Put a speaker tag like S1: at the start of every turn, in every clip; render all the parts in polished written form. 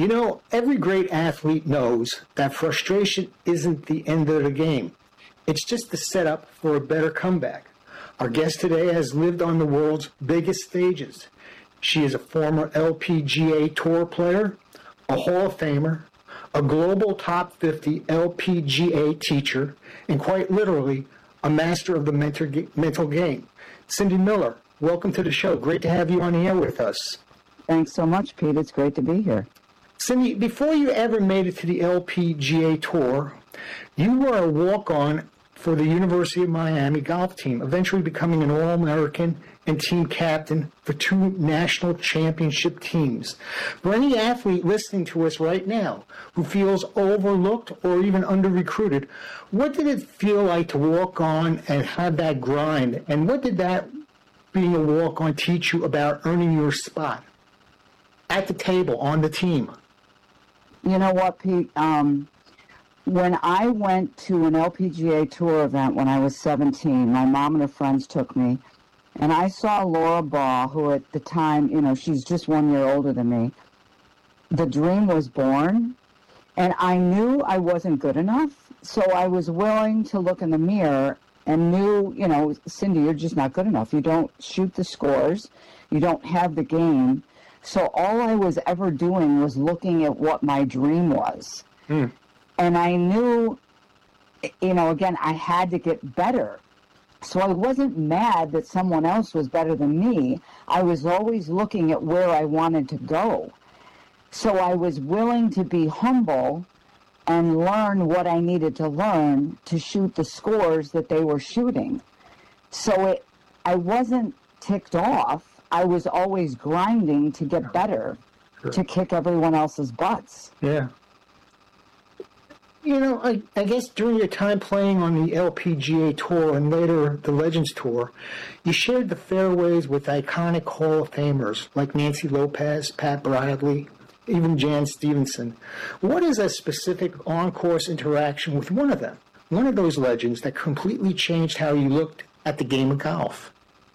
S1: You know, every great athlete knows that frustration isn't the end of the game. It's just the setup for a better comeback. Our guest today has lived on the world's biggest stages. She is a former LPGA Tour player, a Hall of Famer, a global top 50 LPGA teacher, and quite literally, a master of the mental game. Cindy Miller, welcome to the show. Great to have you on the air with us.
S2: Thanks so much, Pete. It's great to be here.
S1: Cindy, before you ever made it to the LPGA Tour, you were a walk-on for the University of Miami golf team, eventually becoming an All-American and team captain for 2 national championship teams. For any athlete listening to us right now who feels overlooked or even under-recruited, what did it feel like to walk on and have that grind? And what did that being a walk-on teach you about earning your spot at the table, on the team?
S2: You know what, Pete? When I went to an LPGA Tour event when I was 17, my mom and her friends took me, and I saw Laura Ball, who at the time, you know, she's just 1 year older than me. The dream was born, and I knew I wasn't good enough, so I was willing to look in the mirror and knew, you know, Cindy, you're just not good enough. You don't shoot the scores. You don't have the game. So all I was ever doing was looking at what my dream was. And I knew, you know, again, I had to get better. So I wasn't mad that someone else was better than me. I was always looking at where I wanted to go. So I was willing to be humble and learn what I needed to learn to shoot the scores that they were shooting. So I wasn't ticked off. I was always grinding to get better, to kick everyone else's butts.
S1: Yeah. You know, I guess during your time playing on the LPGA Tour and later the Legends Tour, you shared the fairways with iconic Hall of Famers like Nancy Lopez, Pat Bradley, even Jan Stevenson. What is a specific on-course interaction with one of them, one of those legends that completely changed how you looked at the game of golf?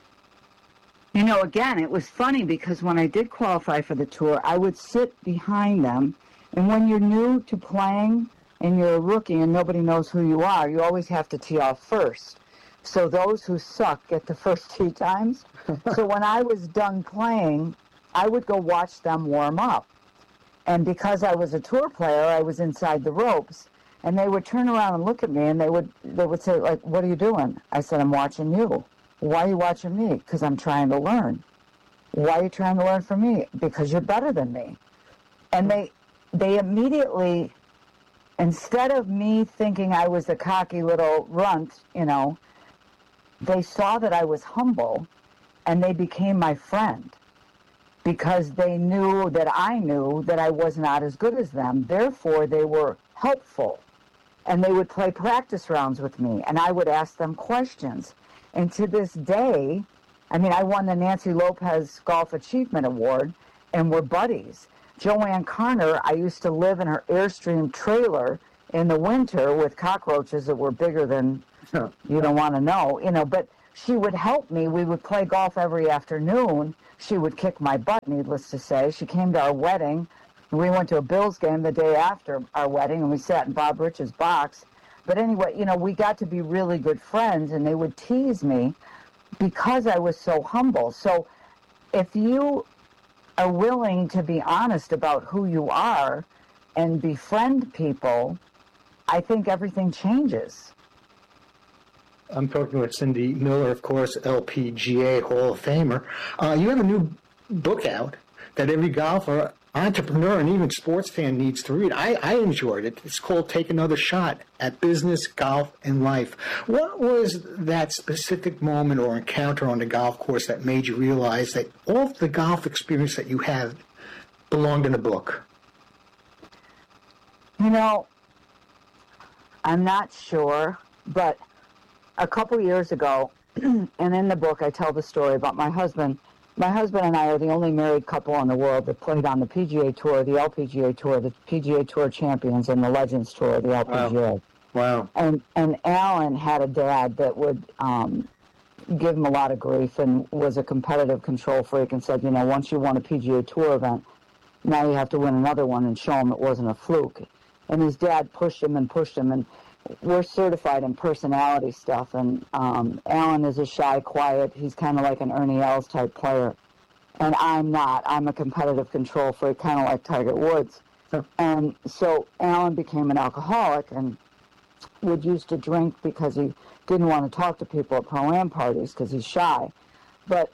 S2: You know, again, it was funny because when I did qualify for the tour, I would sit behind them. And when you're new to playing and you're a rookie and nobody knows who you are, you always have to tee off first. So those who suck get the first tee times. So when I was done playing, I would go watch them warm up. And because I was a tour player, I was inside the ropes. And they would turn around and look at me and they would say, like, what are you doing? I said, I'm watching you. Why are you watching me? Because I'm trying to learn. Why are you trying to learn from me? Because you're better than me. And they immediately, instead of me thinking I was a cocky little runt, you know, they saw that I was humble and they became my friend because they knew that I was not as good as them. Therefore, they were helpful. And they would play practice rounds with me and I would ask them questions. And to this day, I mean, I won the Nancy Lopez Golf Achievement Award, and we're buddies. Joanne Carner, I used to live in her Airstream trailer in the winter with cockroaches that were bigger than you don't want to know, you know, but she would help me. We would play golf every afternoon. She would kick my butt, needless to say. She came to our wedding. We went to a Bills game the day after our wedding, and we sat in Bob Rich's box. But anyway, you know, we got to be really good friends, and they would tease me because I was so humble. So if you are willing to be honest about who you are and befriend people, I think everything changes.
S1: I'm talking with Cindy Miller, of course, LPGA Hall of Famer. You have a new book out that every golfer, entrepreneur, and even sports fan needs to read. I enjoyed it. It's called Take Another Shot at Business, Golf, and Life. What was that specific moment or encounter on the golf course that made you realize that all of the golf experience that you had belonged in a book?
S2: You know, I'm not sure, but a couple years ago, and in the book I tell the story about my husband. My husband and I are the only married couple in the world that played on the PGA Tour, the LPGA Tour, the PGA Tour Champions, and the Legends Tour, the LPGA.
S1: Wow.
S2: And Alan had a dad that would give him a lot of grief and was a competitive control freak and said, you know, once you won a PGA Tour event, Now you have to win another one and show him it wasn't a fluke. And his dad pushed him, and we're certified in personality stuff. And Alan is a shy, quiet, he's kind of like an Ernie Els type player. And I'm not. I'm a competitive control freak, kind of like Tiger Woods. And so Alan became an alcoholic and would used to drink because he didn't want to talk to people at Pro-Am parties because he's shy. But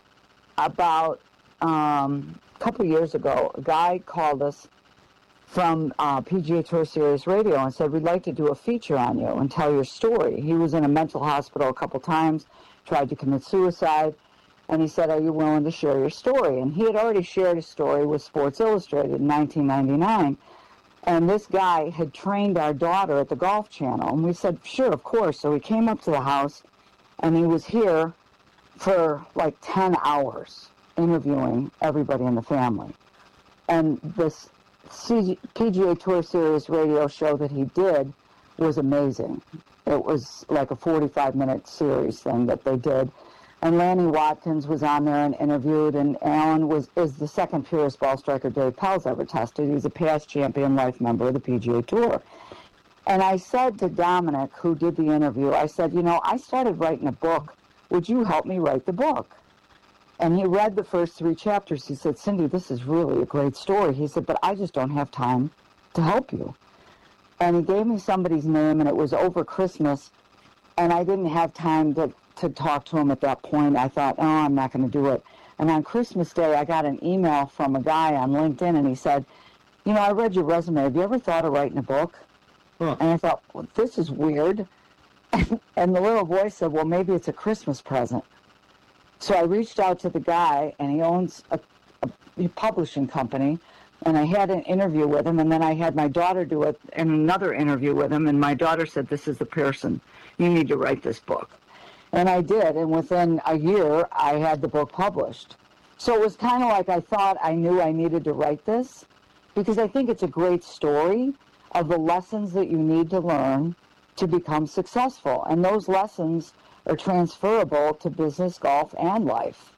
S2: about a couple years ago, a guy called us from PGA Tour Series Radio and said, we'd like to do a feature on you and tell your story. He was in a mental hospital a couple times, tried to commit suicide, and he said, are you willing to share your story? And he had already shared his story with Sports Illustrated in 1999, and this guy had trained our daughter at the Golf Channel, and we said, sure, of course. So he came up to the house, and he was here for like 10 hours interviewing everybody in the family. And this PGA Tour Series radio show that he did was amazing. It was like a 45-minute series thing that they did. And Lanny Watkins was on there and interviewed, and Alan is the second purest ball striker Dave Pell's ever tested. He's a past champion life member of the PGA Tour. And I said to Dominic, who did the interview, I said, I started writing a book. Would you help me write the book? And he read the first 3 chapters. He said, Cindy, this is really a great story. He said, but I just don't have time to help you. And he gave me somebody's name, and it was over Christmas, and I didn't have time to talk to him at that point. I thought, oh, I'm not going to do it. And on Christmas Day, I got an email from a guy on LinkedIn, and he said, I read your resume. Have you ever thought of writing a book? Huh. And I thought, well, this is weird. And the little voice said, well, maybe it's a Christmas present. So I reached out to the guy, and he owns a publishing company, and I had an interview with him, and then I had my daughter do it and another interview with him, and my daughter said, this is the person. You need to write this book. And I did, and within a year, I had the book published. So it was kind of like I thought I knew I needed to write this, because I think it's a great story of the lessons that you need to learn to become successful. And those lessons are transferable to business, golf, and life.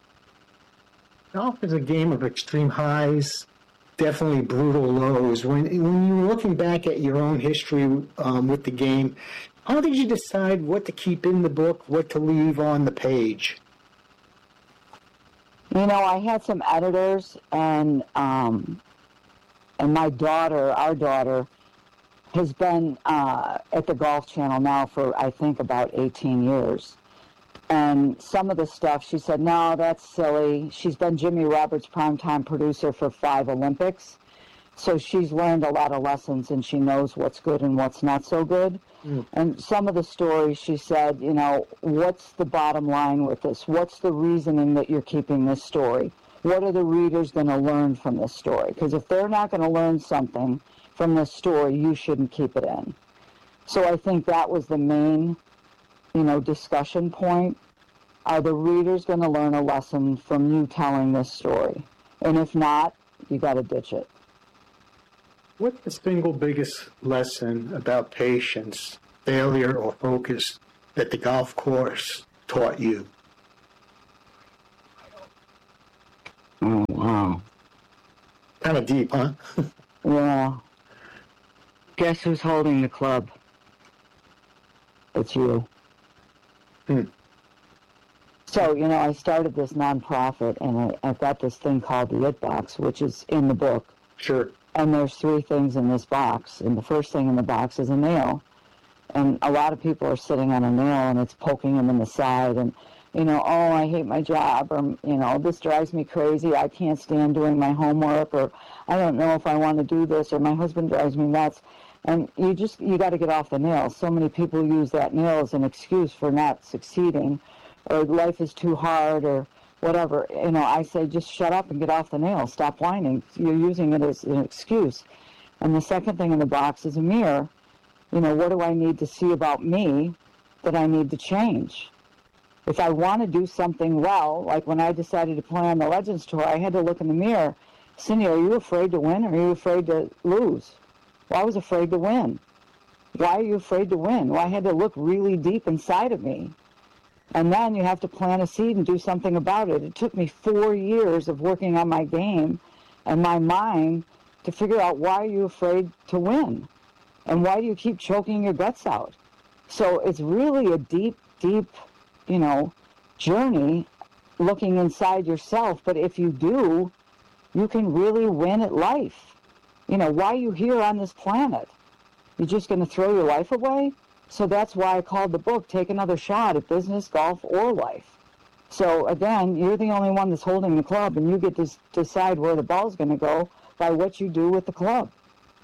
S1: Golf is a game of extreme highs, definitely brutal lows. When you're looking back at your own history with the game, how did you decide what to keep in the book, what to leave on the page?
S2: I had some editors, and my daughter, our daughter, has been at the Golf Channel now for, I think, about 18 years. And some of the stuff, she said, no, that's silly. She's been Jimmy Roberts' primetime producer for 5 Olympics. So she's learned a lot of lessons, and she knows what's good and what's not so good. Mm. And some of the stories, she said, what's the bottom line with this? What's the reasoning that you're keeping this story? What are the readers going to learn from this story? Because if they're not going to learn something from this story, you shouldn't keep it in. So I think that was the main, discussion point. Are the readers going to learn a lesson from you telling this story? And if not, you got to ditch it.
S1: What's the single biggest lesson about patience, failure, or focus that the golf course taught you?
S2: Oh, wow.
S1: Kind of deep, huh?
S2: Yeah. Guess who's holding the club? It's you. So, I started this nonprofit, and I've got this thing called the It Box, which is in the book.
S1: Sure.
S2: And there's 3 things in this box, and the first thing in the box is a nail. And a lot of people are sitting on a nail, and it's poking them in the side, and, oh, I hate my job, or, this drives me crazy, I can't stand doing my homework, or I don't know if I want to do this, or my husband drives me nuts. And you got to get off the nail. So many people use that nail as an excuse for not succeeding, or life is too hard, or whatever. I say just shut up and get off the nail. Stop whining. You're using it as an excuse. And the second thing in the box is a mirror. What do I need to see about me that I need to change? If I want to do something well, like when I decided to play on the Legends Tour, I had to look in the mirror. Cindy, are you afraid to win, or are you afraid to lose? Well, I was afraid to win. Why are you afraid to win? Well, I had to look really deep inside of me. And then you have to plant a seed and do something about it. It took me 4 years of working on my game and my mind to figure out why are you afraid to win? And why do you keep choking your guts out? So it's really a deep, journey looking inside yourself. But if you do, you can really win at life. Why are you here on this planet? You're just going to throw your life away? So that's why I called the book, Take Another Shot at Business, Golf, or Life. So again, you're the only one that's holding the club, and you get to decide where the ball's going to go by what you do with the club.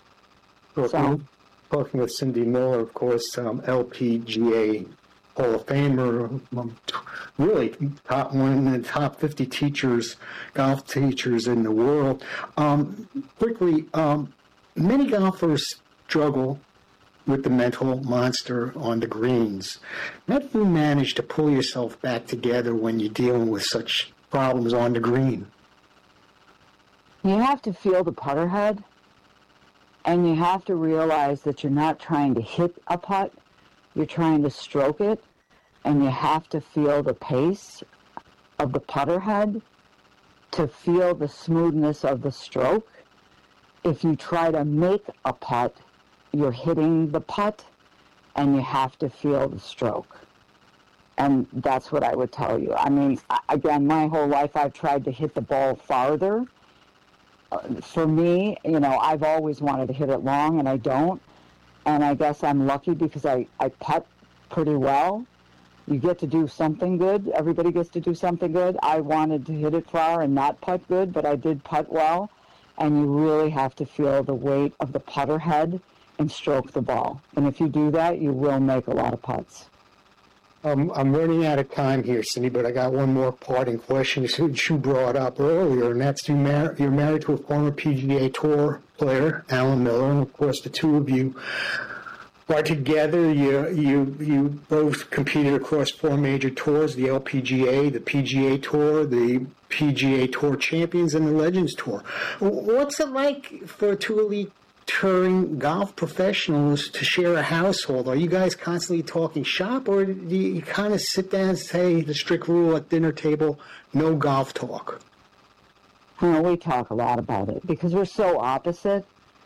S1: Talking with Cindy Miller, of course, LPGA Hall of Famer, really one of the top 50 golf teachers in the world. Quickly, many golfers struggle with the mental monster on the greens. How do you manage to pull yourself back together when you're dealing with such problems on the green?
S2: You have to feel the putter head, and you have to realize that you're not trying to hit a putt, you're trying to stroke it, and you have to feel the pace of the putter head to feel the smoothness of the stroke. If you try to make a putt, you're hitting the putt, and you have to feel the stroke. And that's what I would tell you. I mean, again, my whole life I've tried to hit the ball farther. For me, I've always wanted to hit it long, and I don't. And I guess I'm lucky because I putt pretty well. You get to do something good. Everybody gets to do something good. I wanted to hit it far and not putt good, but I did putt well. And you really have to feel the weight of the putter head and stroke the ball. And if you do that, you will make a lot of putts.
S1: I'm running out of time here, Cindy, but I got one more parting question that you brought up earlier, and that's you're married to a former PGA Tour player, Alan Miller, and of course the two of you are together. You both competed across 4 major tours: the LPGA, the PGA Tour, the PGA Tour Champions, and the Legends Tour. What's it like for two elite touring golf professionals to share a household? Are you guys constantly talking shop, or do you kind of sit down and say the strict rule at dinner table, no golf talk?
S2: We talk a lot about it because we're so opposite.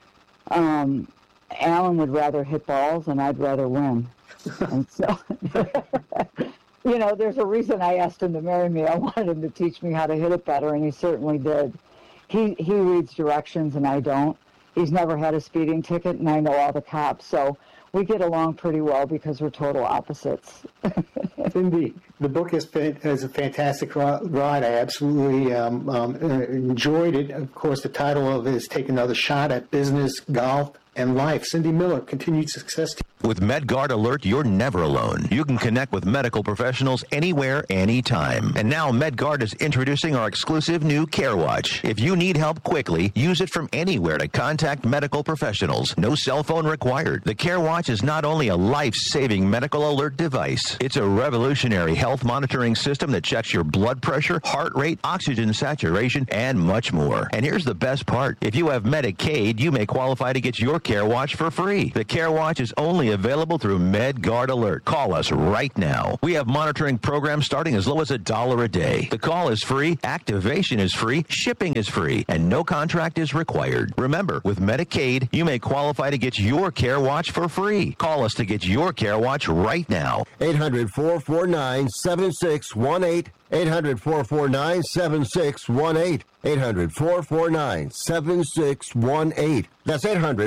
S2: Alan would rather hit balls and I'd rather win. And so, there's a reason I asked him to marry me. I wanted him to teach me how to hit it better, and he certainly did. He reads directions and I don't. He's never had a speeding ticket, and I know all the cops. So we get along pretty well because we're total opposites.
S1: Indeed. The book is a fantastic ride. I absolutely enjoyed it. Of course, the title of it is Take Another Shot at Business, Golf, and Life. Cindy Miller, continued success to you.
S3: With MedGuard Alert, you're never alone. You can connect with medical professionals anywhere, anytime. And now MedGuard is introducing our exclusive new CareWatch. If you need help quickly, use it from anywhere to contact medical professionals. No cell phone required. The CareWatch is not only a life-saving medical alert device, it's a revolutionary health monitoring system that checks your blood pressure, heart rate, oxygen saturation, and much more. And here's the best part. If you have Medicaid, you may qualify to get your CareWatch for free. The CareWatch is only available through MedGuard Alert. Call us right now. We have monitoring programs starting as low as $1 a day. The call is free, activation is free, shipping is free, and no contract is required. Remember, with Medicaid, you may qualify to get your CareWatch for free. Call us to get your CareWatch right now.
S4: 800-449-7618. 800-449-7618. 800-449-7618. That's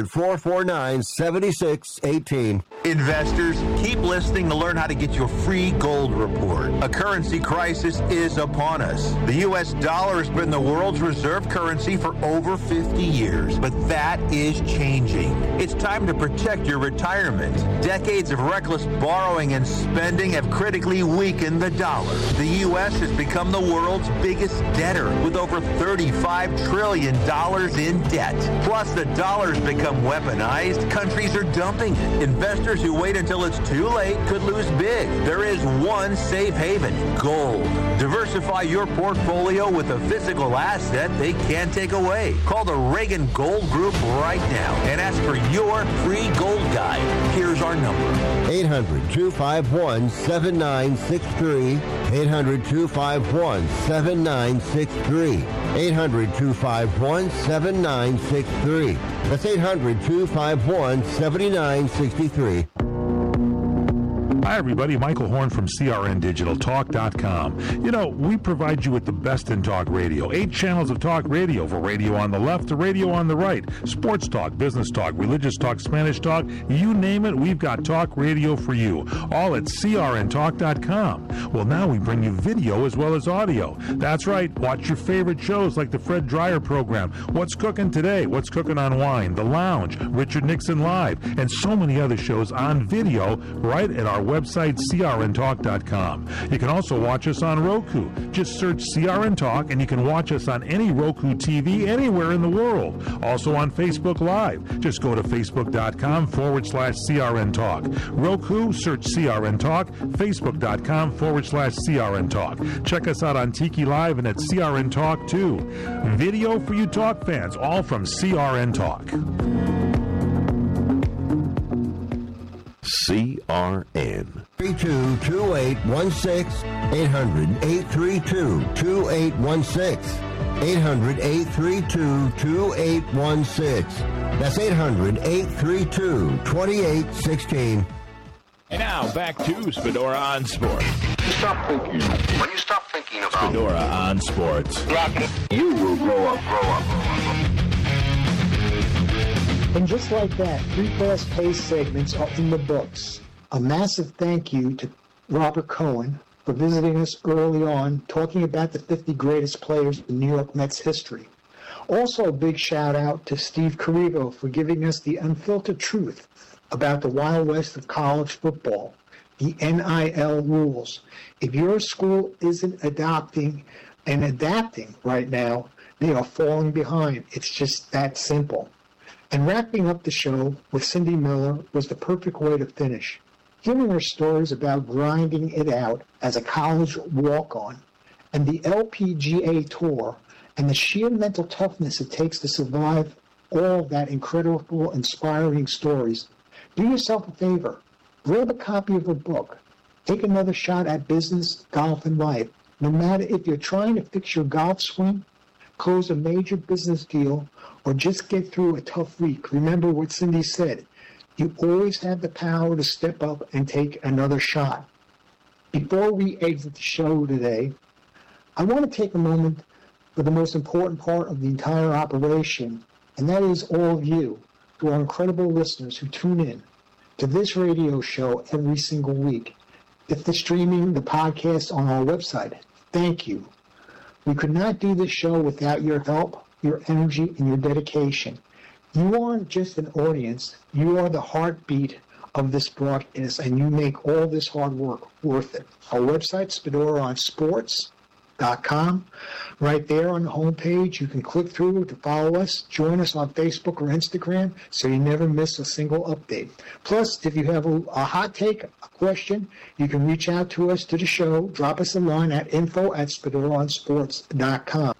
S4: 800-449-7618.
S3: Investors, keep listening to learn how to get your free gold report. A currency crisis is upon us. The U.S. dollar has been the world's reserve currency for over 50 years, but that is changing. It's time to protect your retirement. Decades of reckless borrowing and spending have critically weakened the dollar. The U.S. has become the world's biggest debtor with over $35 trillion in debt. Plus, the dollar's become weaponized. Countries are dumping it. Investors who wait until it's too late could lose big. There is one safe haven: gold. Diversify your portfolio with a physical asset they can't take away. Call the Reagan Gold Group right now and ask for your free gold guide. Here's our number:
S4: 800-251-7963. 800-251-7963. 800-251-7963. That's 800-251-7963.
S5: Hi, everybody. Michael Horn from CRNDigitalTalk.com. You know, we provide you with the best in talk radio. 8 channels of talk radio, for radio on the left to radio on the right. Sports talk, business talk, religious talk, Spanish talk, you name it, we've got talk radio for you. All at CRNTalk.com. Well, now we bring you video as well as audio. That's right. Watch your favorite shows like the Fred Dreyer program, What's Cooking Today, What's Cooking on Wine, The Lounge, Richard Nixon Live, and so many other shows on video right at our website, crntalk.com. You can also watch us on Roku. Just search CRN Talk, and you can watch us on any Roku TV anywhere in the world. Also on Facebook Live. Just go to facebook.com/CRN Talk. Roku, search CRN Talk. Facebook.com/CRN Talk. Check us out on Tiki Live and at CRN Talk too. Video for you talk fans, all from CRN Talk.
S6: CRN.
S4: 832-2816, 800-832-2816, 800-832-2816. That's 800-832-2816.
S6: And now back to Spedora on Sports.
S7: When you stop thinking about
S6: Spedora on Sports.
S7: you will grow up.
S1: And just like that, 3 fast-paced segments are in the books. A massive thank you to Robert Cohen for visiting us early on, talking about the 50 greatest players in New York Mets history. Also, a big shout-out to Steve Carrigo for giving us the unfiltered truth about the Wild West of college football, the NIL rules. If your school isn't adopting and adapting right now, they are falling behind. It's just that simple. And wrapping up the show with Cindy Miller was the perfect way to finish, giving her stories about grinding it out as a college walk-on and the LPGA Tour and the sheer mental toughness it takes to survive all of that incredible, inspiring stories. Do yourself a favor. Grab a copy of her book. Take another shot at business, golf, and life. No matter if you're trying to fix your golf swing, close a major business deal, or just get through a tough week, remember what Cindy said. You always have the power to step up and take another shot. Before we exit the show today, I want to take a moment for the most important part of the entire operation, and that is all of you, to our incredible listeners who tune in to this radio show every single week. If the streaming, the podcast on our website, thank you. We could not do this show without your help, your energy, and your dedication. You aren't just an audience, you are the heartbeat of this broadcast, and you make all this hard work worth it. Our website, SpedoraOnSports.com. Right there on the homepage, you can click through to follow us, join us on Facebook or Instagram so you never miss a single update. Plus, if you have a hot take, a question, you can reach out to us to the show, drop us a line at info@SpedoraOnSports.com.